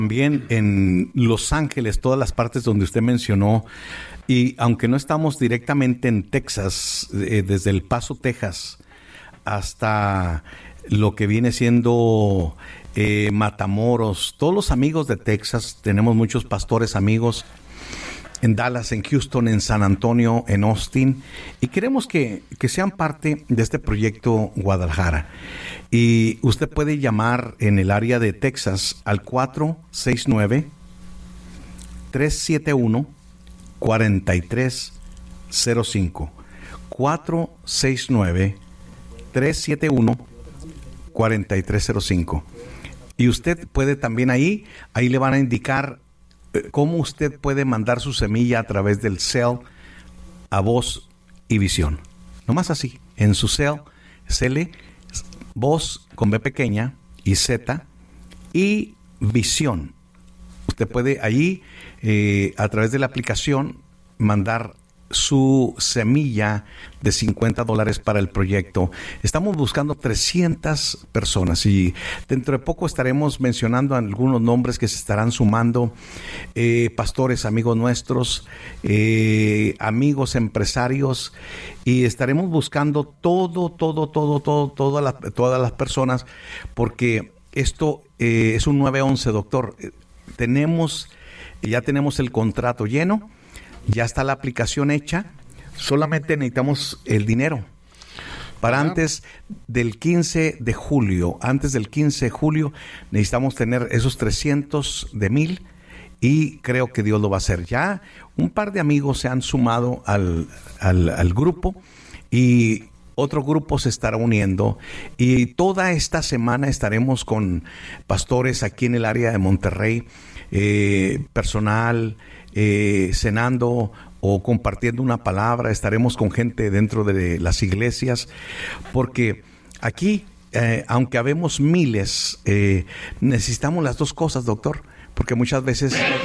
también en Los Ángeles, todas las partes donde usted mencionó, y aunque no estamos directamente en Texas, desde El Paso, Texas, hasta lo que viene siendo Matamoros, todos los amigos de Texas, tenemos muchos pastores amigos en Dallas, en Houston, en San Antonio, en Austin, y queremos que sean parte de este proyecto Guadalajara. Y usted puede llamar en el área de Texas al 469-371-4305. 469-371-4305. Y usted puede también ahí le van a indicar cómo usted puede mandar su semilla a través del cel a Voz y Visión. Nomás así, en su cel, Voz con B pequeña y Z y Visión. Usted puede allí, a través de la aplicación, mandar su semilla de $50 para el proyecto. Estamos buscando 300 personas y dentro de poco estaremos mencionando algunos nombres que se estarán sumando, pastores amigos nuestros, amigos empresarios, y estaremos buscando todas las personas, porque esto es un 911, doctor. Ya tenemos el contrato lleno. Ya está la aplicación hecha, solamente necesitamos el dinero. Para antes del 15 de julio, necesitamos tener esos 300,000 y creo que Dios lo va a hacer. Ya un par de amigos se han sumado al grupo y otro grupo se estará uniendo, y toda esta semana estaremos con pastores aquí en el área de Monterrey, personal, cenando o compartiendo una palabra. Estaremos con gente dentro de las iglesias, porque aquí, aunque habemos miles, necesitamos las dos cosas, doctor, porque muchas veces